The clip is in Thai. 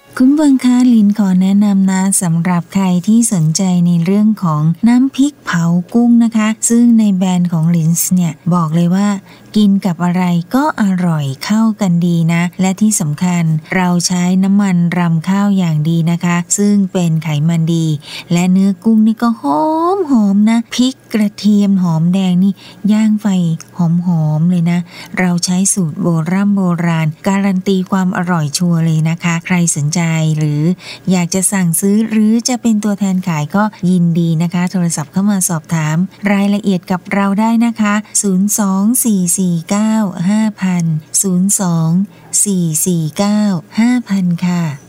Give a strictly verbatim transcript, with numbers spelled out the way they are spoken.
คุณเบิงคะลินขอแนะนำนะสำหรับใครที่สนใจในเรื่องของน้ำพริกเผากุ้งนะคะซึ่งในแบรนด์ของลินส์เนี่ยบอกเลยว่ากินกับอะไรก็อร่อยเข้ากันดีนะและที่สำคัญเราใช้น้ำมันรำข้าวอย่างดีนะคะซึ่งเป็นไขมันดีและเนื้อกุ้งนี่ก็หอมหอมนะพริกกระเทียมหอมแดงนี่ย่างไฟหอมหอมเลยนะเราใช้สูตรโบราณโบราณการันตีความอร่อยชัวร์เลยนะคะใครสนใจหรืออยากจะสั่งซื้อหรือจะเป็นตัวแทนขายก็ยินดีนะคะโทรศัพท์เข้ามาสอบถามรายละเอียดกับเราได้นะคะศูนย์ สอง สี่ สี่ เก้า ห้า ศูนย์ ศูนย์ ศูนย์ สอง สี่ สี่ เก้า ห้า ค่ะ